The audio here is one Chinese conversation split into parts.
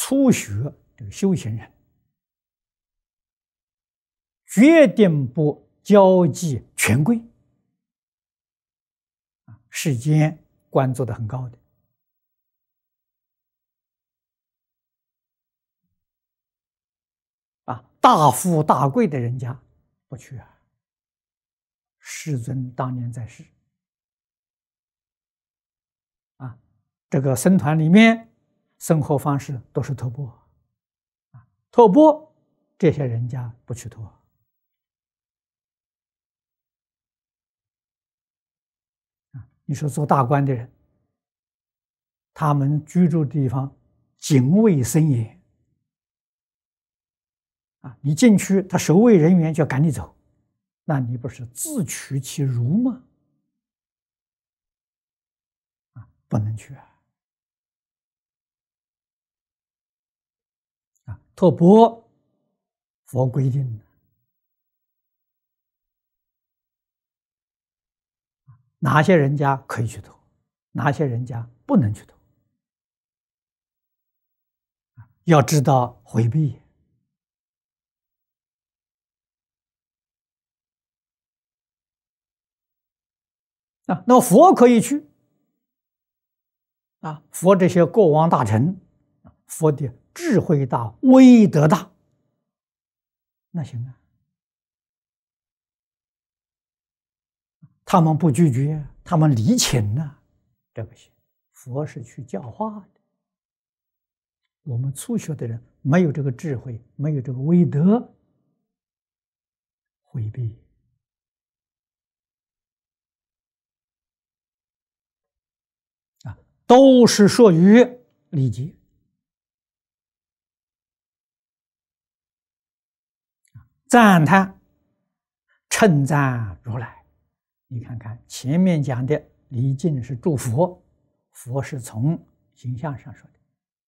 初学这个修行人，决定不交际权贵。世间官做得很高的，大富大贵的人家不去啊。世尊当年在世这个僧团里面生活方式都是托钵托钵这些人家不去托。你说做大官的人，他们居住的地方警卫森严你进去，他守卫人员就要赶你走，那你不是自取其辱吗？不能去托钵，佛规定的哪些人家可以去托，哪些人家不能去托，要知道回避。那佛可以去佛这些国王大臣，佛的智慧大，威德大，那行他们不拒绝，他们礼请这不行。佛是去教化的，我们初学的人没有这个智慧，没有这个威德，回避都是属于礼节赞叹称赞如来。你看看前面讲的礼敬是祝福，佛是从形象上说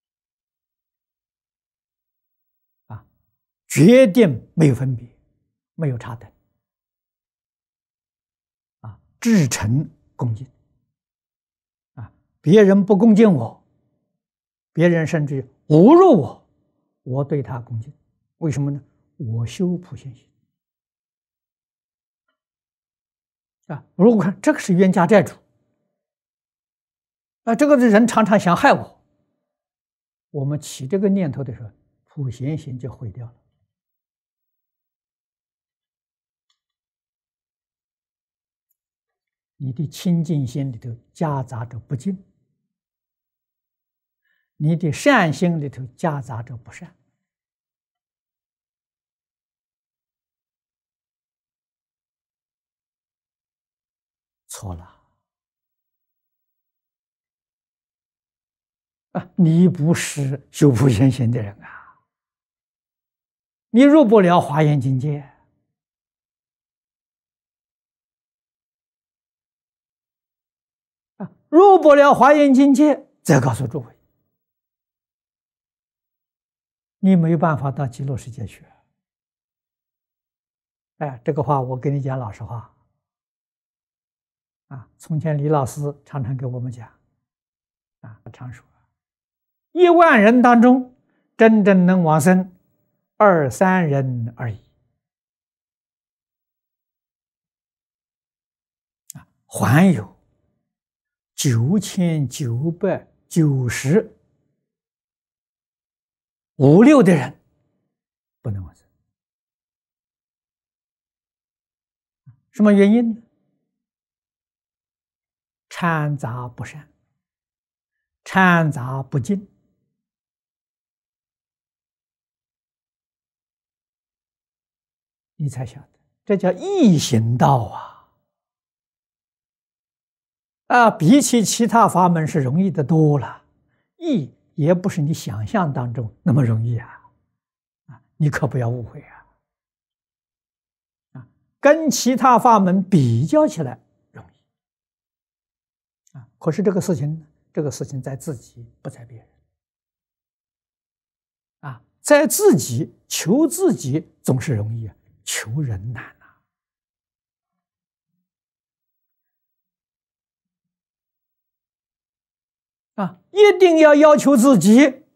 的决定没有分别，没有差等至诚恭敬别人不恭敬我，别人甚至侮辱我，我对他恭敬。为什么呢？我修普贤行如果看这个是冤家债主这个人常常想害我，我们起这个念头的时候，普贤行就毁掉了。你的清净心里头夹杂着不净，你的善心里头夹杂着不善，错了你不是修普贤行的人你入不了华严境界入不了华严境界，再告诉诸位，你没有办法到极乐世界去。这个话我跟你讲老实话从前李老师常常给我们讲常说10000人当中真正能往生2、3人而已还有9995、6的人不能往生。什么原因呢？掺杂不善，掺杂不净你才晓得，这叫易行道比起其他法门是容易的多了，易也不是你想象当中那么容易你可不要误会跟其他法门比较起来容易可是这个事情在自己，不在别人在自己求自己总是容易求人难一定要要求自己